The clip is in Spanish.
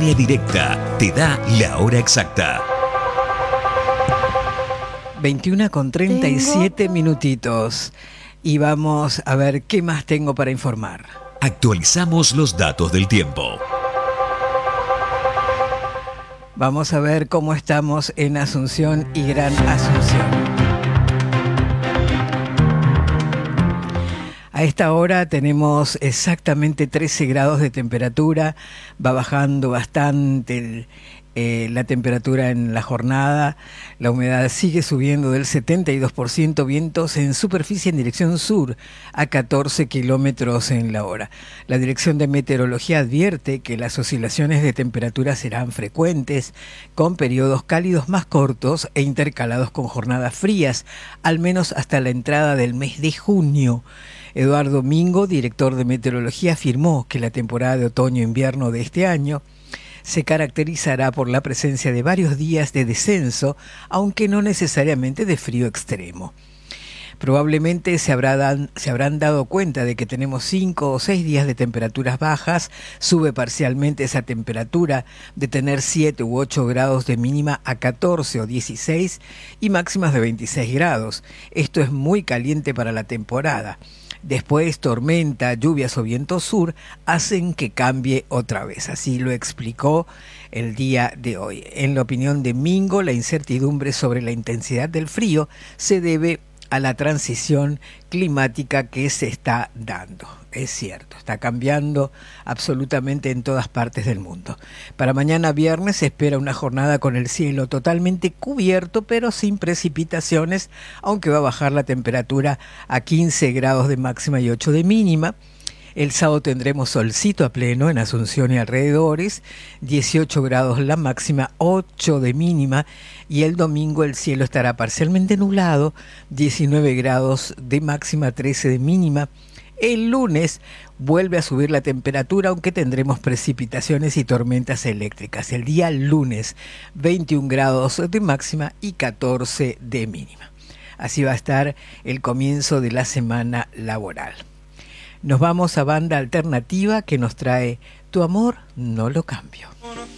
Línea Directa te da la hora exacta. 21:37 minutitos. Y vamos a ver qué más tengo para informar. Actualizamos los datos del tiempo. Vamos a ver cómo estamos en Asunción y Gran Asunción. A esta hora tenemos exactamente 13 grados de temperatura. Va bajando bastante la temperatura en la jornada. La humedad sigue subiendo del 72%, vientos en superficie en dirección sur a 14 kilómetros en la hora. La Dirección de Meteorología advierte que las oscilaciones de temperatura serán frecuentes, con periodos cálidos más cortos e intercalados con jornadas frías, al menos hasta la entrada del mes de junio. Eduardo Mingo, director de Meteorología, afirmó que la temporada de otoño-invierno de este año se caracterizará por la presencia de varios días de descenso, aunque no necesariamente de frío extremo. Probablemente se habrán dado cuenta de que tenemos 5 o 6 días de temperaturas bajas. Sube parcialmente esa temperatura de tener 7 u 8 grados de mínima a 14 o 16 y máximas de 26 grados. Esto es muy caliente para la temporada. Después, tormenta, lluvias o viento sur hacen que cambie otra vez. Así lo explicó el día de hoy. En la opinión de Mingo, la incertidumbre sobre la intensidad del frío se debe a la transición climática que se está dando. Es cierto, está cambiando absolutamente en todas partes del mundo. Para mañana viernes se espera una jornada con el cielo totalmente cubierto, pero sin precipitaciones, aunque va a bajar la temperatura a 15 grados de máxima y 8 de mínima. El sábado tendremos solcito a pleno en Asunción y alrededores, 18 grados la máxima, 8 de mínima, y el domingo el cielo estará parcialmente nublado, 19 grados de máxima, 13 de mínima. El lunes vuelve a subir la temperatura, aunque tendremos precipitaciones y tormentas eléctricas. El día lunes, 21 grados de máxima y 14 de mínima. Así va a estar el comienzo de la semana laboral. Nos vamos a banda alternativa que nos trae Tu amor no lo cambio.